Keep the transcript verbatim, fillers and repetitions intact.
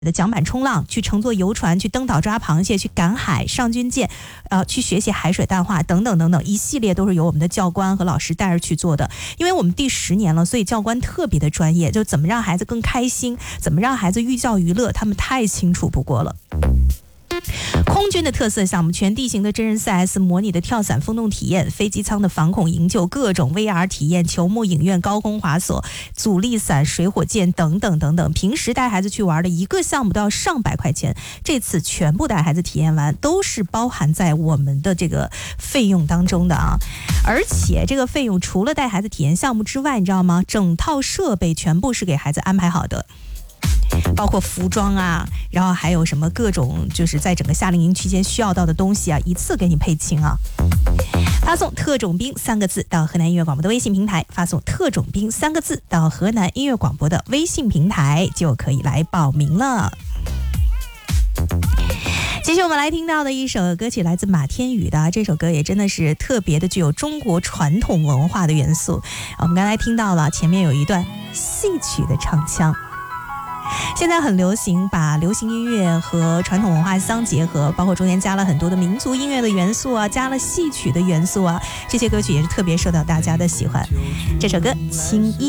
的桨板冲浪，去乘坐游船，去登岛抓螃蟹，去赶海，上军舰，呃，去学习海水淡化等等等等，一系列都是由我们的教官和老师带着去做的。因为我们第十年了，所以教官特别的专业，就怎么让孩子更开心，怎么让孩子寓教于乐，他们太清楚不过了。空军的特色项目，全地形的真人 四 S 模拟的跳伞风洞体验，飞机舱的防恐营救，各种 V R 体验，球幕影院、高空滑索、阻力伞、水火箭等等等等。平时带孩子去玩的一个项目都要上百块钱，这次全部带孩子体验完，都是包含在我们的这个费用当中的啊。而且这个费用除了带孩子体验项目之外，你知道吗？整套设备全部是给孩子安排好的。包括服装啊，然后还有什么各种就是在整个夏令营期间需要到的东西啊，一次给你配齐啊。发送特种兵三个字到河南音乐广播的微信平台，发送特种兵三个字到河南音乐广播的微信平台就可以来报名了。继续我们来听到的一首歌曲来自马天宇的，这首歌也真的是特别的具有中国传统文化的元素。我们刚才听到了前面有一段戏曲的唱腔，现在很流行把流行音乐和传统文化相结合，包括中间加了很多的民族音乐的元素啊，加了戏曲的元素啊，这些歌曲也是特别受到大家的喜欢。这首歌《青衣》。